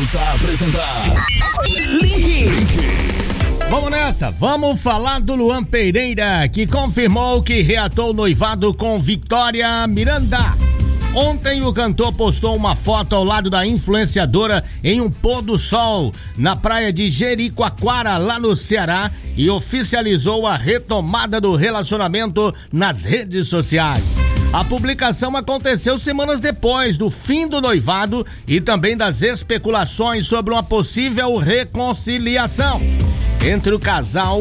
Voltamos a apresentar Link. Vamos nessa, vamos falar do Luan Pereira, que confirmou que reatou o noivado com Victoria Miranda. Ontem o cantor postou uma foto ao lado da influenciadora em um pôr do sol na praia de Jericoacoara, lá no Ceará, e oficializou a retomada do relacionamento nas redes sociais. A publicação aconteceu semanas depois do fim do noivado e também das especulações sobre uma possível reconciliação entre o casal.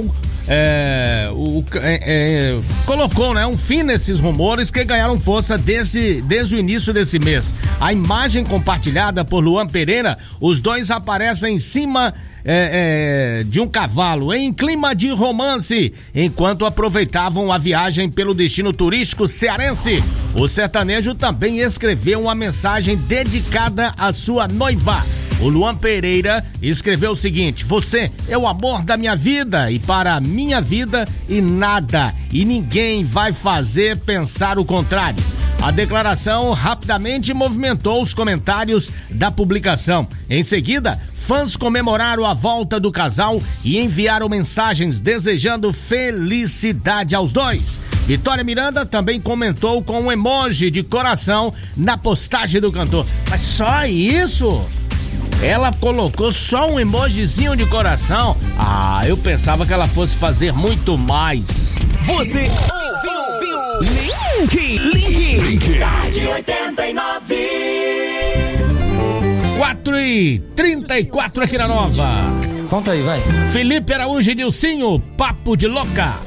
Colocou, né, um fim nesses rumores que ganharam força desde o início desse mês. A imagem compartilhada por Luan Pereira, os dois aparecem em cima de um cavalo, em clima de romance, enquanto aproveitavam a viagem pelo destino turístico cearense. O sertanejo também escreveu uma mensagem dedicada à sua noiva. O Luan Pereira escreveu o seguinte: você é o amor da minha vida e para a minha vida e nada e ninguém vai fazer pensar o contrário. A declaração rapidamente movimentou os comentários da publicação. Em seguida, fãs comemoraram a volta do casal e enviaram mensagens desejando felicidade aos dois. Victoria Miranda também comentou com um emoji de coração na postagem do cantor. Mas só isso? Ela colocou só um emojizinho de coração? Ah, eu pensava que ela fosse fazer muito mais. Você ouviu? Link. Tarde 89. 4h34 aqui na Nova. Conta aí, vai. Felipe Araújo e Dilcinho, Papo de Louca.